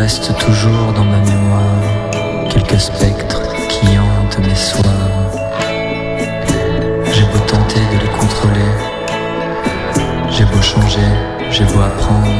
reste toujours dans ma mémoire quelques spectres qui hantent mes soirs. J'ai beau tenter de les contrôler, j'ai beau changer, j'ai beau apprendre.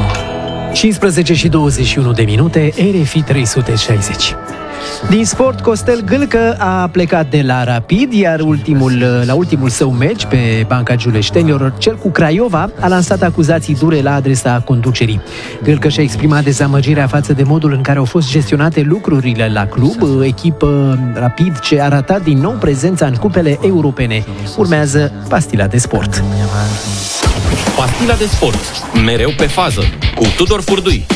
15:21 RFI 360. Din sport, Costel Gâlcă a plecat de la Rapid, iar la ultimul său meci pe banca giuleștenilor, cel cu Craiova, a lansat acuzații dure la adresa conducerii. Gâlcă și-a exprimat dezamăgirea față de modul în care au fost gestionate lucrurile la club, echipă Rapid ce a ratat din nou prezența în cupele europene. Urmează Pastila de Sport. Pastila de Sport, mereu pe fază, cu Tudor Furdui.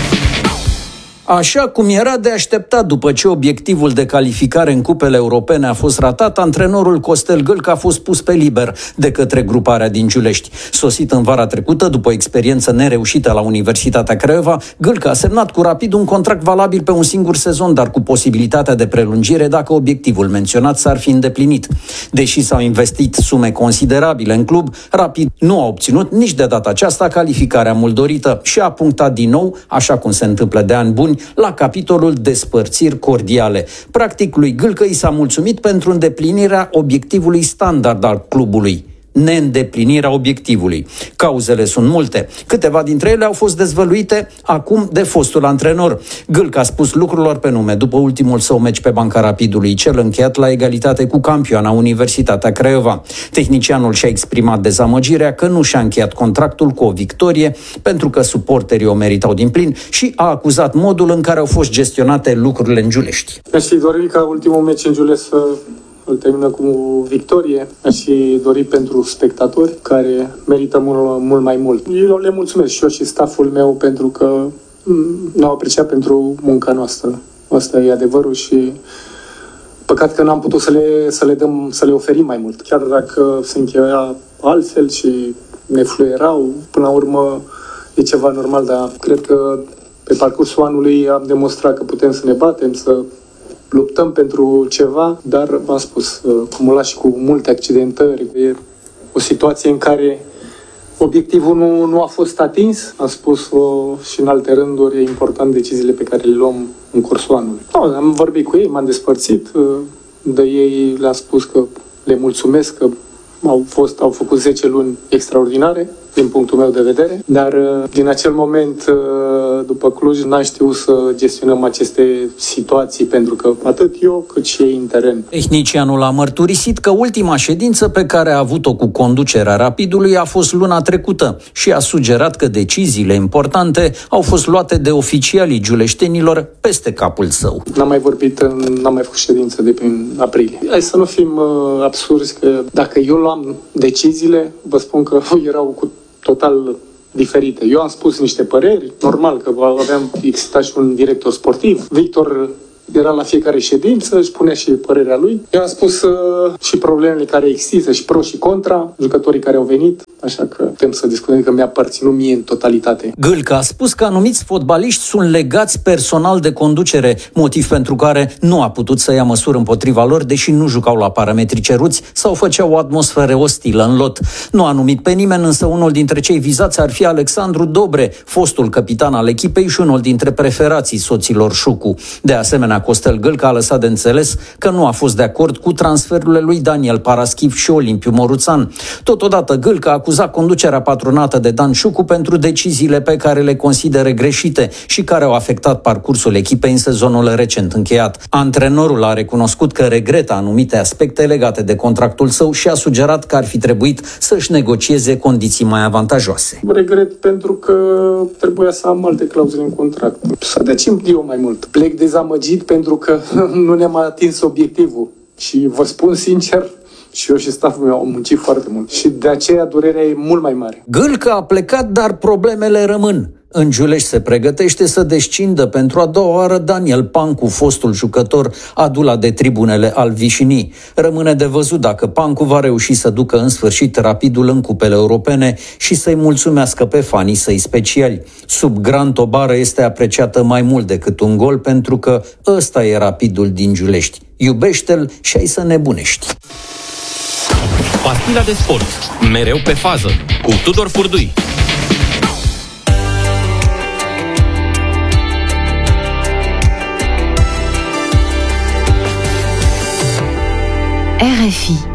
Așa cum era de așteptat după ce obiectivul de calificare în cupele europene a fost ratat, antrenorul Costel Gâlcă a fost pus pe liber de către gruparea din Giulești. Sosit în vara trecută, după o experiență nereușită la Universitatea Craiova, Gâlcă a semnat cu Rapid un contract valabil pe un singur sezon, dar cu posibilitatea de prelungire dacă obiectivul menționat s-ar fi îndeplinit. Deși s-au investit sume considerabile în club, Rapid nu a obținut nici de data aceasta calificarea mult dorită și a punctat din nou, așa cum se întâmplă de ani buni, la capitolul despărțiri cordiale. Practic, lui Gâlcă i s-a mulțumit pentru îndeplinirea obiectivului standard al clubului. Neîndeplinirea obiectivului. Cauzele sunt multe. Câteva dintre ele au fost dezvăluite acum de fostul antrenor. Gâlcă a spus lucrurilor pe nume după ultimul său meci pe banca Rapidului, cel încheiat la egalitate cu campioana Universitatea Craiova. Tehnicianul și-a exprimat dezamăgirea că nu și-a încheiat contractul cu o victorie pentru că suporterii o meritau din plin și a acuzat modul în care au fost gestionate lucrurile în Giulești. Mi-aș fi dorit ca ultimul meci în Giulești să îl termină cu victorie. Aș fi dorit pentru spectatori care merită mult mai mult. Eu le mulțumesc și eu și stafful meu pentru că ne-au apreciat pentru munca noastră. Asta e adevărul și păcat că n-am putut să le oferim mai mult. Chiar dacă se încheia altfel și ne fluierau, până la urmă e ceva normal, dar cred că pe parcursul anului am demonstrat că putem să ne batem, să luptăm pentru ceva, dar v-am spus, cumulat și cu multe accidentări. E o situație în care obiectivul nu a fost atins. Am spus-o și în alte rânduri, e important deciziile pe care le luăm în cursul anului. Am vorbit cu ei, m-am despărțit, de ei le-am spus că le mulțumesc că au făcut 10 luni extraordinare, din punctul meu de vedere, dar din acel moment, după Cluj, n-am știut să gestionăm aceste situații, pentru că atât eu cât și ei în teren. Tehnicianul a mărturisit că ultima ședință pe care a avut-o cu conducerea Rapidului a fost luna trecută și a sugerat că deciziile importante au fost luate de oficialii giuleștenilor peste capul său. N-am mai făcut ședință de prin aprilie. Hai să nu fim absurzi, că dacă eu luam deciziile, vă spun că erau cu total diferite. Eu am spus niște păreri, normal că exista și un director sportiv. Victor era la fiecare ședință, își spunea și părerea lui. Eu am spus și problemele care există, și pro și contra, jucătorii care au venit, așa că putem să discutăm că mi-a aparținut mie în totalitate. Gâlcă a spus că anumiți fotbaliști sunt legați personal de conducere, motiv pentru care nu a putut să ia măsuri împotriva lor, deși nu jucau la parametri ceruți sau făceau o atmosferă ostilă în lot. Nu a numit pe nimeni, însă unul dintre cei vizați ar fi Alexandru Dobre, fostul capitan al echipei și unul dintre preferații soților Șucu. De asemenea, Costel Gâlcă a lăsat de înțeles că nu a fost de acord cu transferurile lui Daniel Paraschiv și Olimpiu Moruțan. Totodată, Gâlcă a acuzat conducerea patronată de Dan Șucu pentru deciziile pe care le consideră greșite și care au afectat parcursul echipei în sezonul recent încheiat. Antrenorul a recunoscut că regretă anumite aspecte legate de contractul său și a sugerat că ar fi trebuit să-și negocieze condiții mai avantajoase. Regret pentru că trebuia să am alte clauze în contract. Să decim eu mai mult. Plec dezamăgit pentru că nu ne-am atins obiectivul. Și vă spun sincer, și eu și stafful meu au muncit foarte mult. Și de aceea durerea e mult mai mare. Gâlcă a plecat, dar problemele rămân. În Giulești se pregătește să descindă pentru a doua oară Daniel Pancu, fostul jucător adula de tribunele al Vișinii. Rămâne de văzut dacă Pancu va reuși să ducă în sfârșit Rapidul în cupele europene și să-i mulțumească pe fanii săi speciali. Sub Gran Tobară este apreciată mai mult decât un gol, pentru că ăsta e Rapidul din Giulești. Iubește-l și ai să nebunești. Pastila de Sport, mereu pe fază, cu Tudor Furdui. RFI.